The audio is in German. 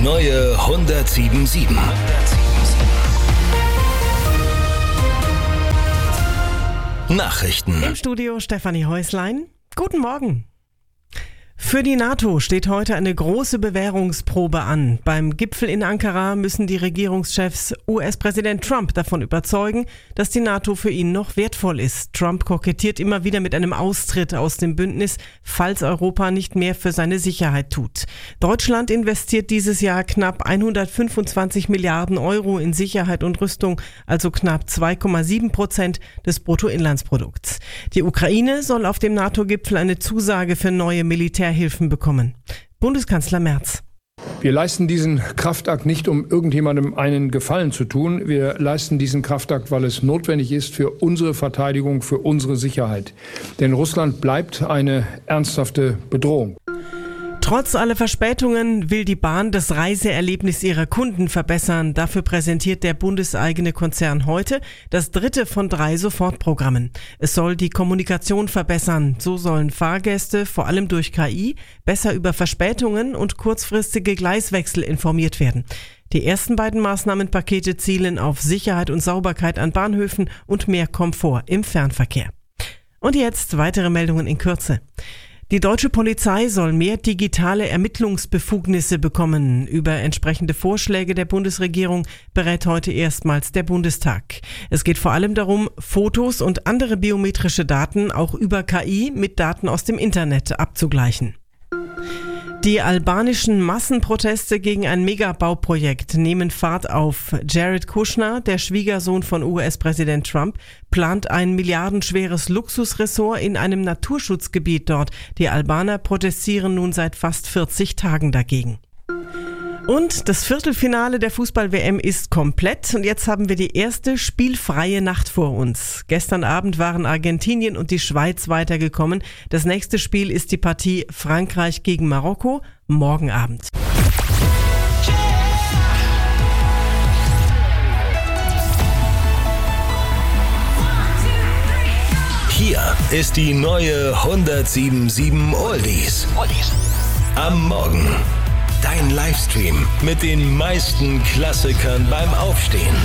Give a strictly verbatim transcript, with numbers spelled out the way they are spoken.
neue hundertsieben sieben. Nachrichten. Im Studio Stefanie Häuslein. Guten Morgen. Für die NATO steht heute eine große Bewährungsprobe an. Beim Gipfel in Ankara müssen die Regierungschefs U S-Präsident Trump davon überzeugen, dass die NATO für ihn noch wertvoll ist. Trump kokettiert immer wieder mit einem Austritt aus dem Bündnis, falls Europa nicht mehr für seine Sicherheit tut. Deutschland investiert dieses Jahr knapp hundertfünfundzwanzig Milliarden Euro in Sicherheit und Rüstung, also knapp zwei Komma sieben Prozent des Bruttoinlandsprodukts. Die Ukraine soll auf dem NATO-Gipfel eine Zusage für neue Militärhilfen bekommen. Bundeskanzler Merz. Wir leisten diesen Kraftakt nicht, um irgendjemandem einen Gefallen zu tun. Wir leisten diesen Kraftakt, weil es notwendig ist für unsere Verteidigung, für unsere Sicherheit. Denn Russland bleibt eine ernsthafte Bedrohung. Trotz aller Verspätungen will die Bahn das Reiseerlebnis ihrer Kunden verbessern. Dafür präsentiert der bundeseigene Konzern heute das dritte von drei Sofortprogrammen. Es soll die Kommunikation verbessern. So sollen Fahrgäste vor allem durch K I besser über Verspätungen und kurzfristige Gleiswechsel informiert werden. Die ersten beiden Maßnahmenpakete zielen auf Sicherheit und Sauberkeit an Bahnhöfen und mehr Komfort im Fernverkehr. Und jetzt weitere Meldungen in Kürze. Die deutsche Polizei soll mehr digitale Ermittlungsbefugnisse bekommen. Über entsprechende Vorschläge der Bundesregierung berät heute erstmals der Bundestag. Es geht vor allem darum, Fotos und andere biometrische Daten auch über K I mit Daten aus dem Internet abzugleichen. Die albanischen Massenproteste gegen ein Megabauprojekt nehmen Fahrt auf. Jared Kushner, der Schwiegersohn von U S-Präsident Trump, plant ein milliardenschweres Luxusressort in einem Naturschutzgebiet dort. Die Albaner protestieren nun seit fast vierzig Tagen dagegen. Und das Viertelfinale der Fußball-W M ist komplett und jetzt haben wir die erste spielfreie Nacht vor uns. Gestern Abend waren Argentinien und die Schweiz weitergekommen. Das nächste Spiel ist die Partie Frankreich gegen Marokko morgen Abend. Hier ist die neue hundertsieben sieben Oldies. Am Morgen. Dein Livestream mit den meisten Klassikern beim Aufstehen.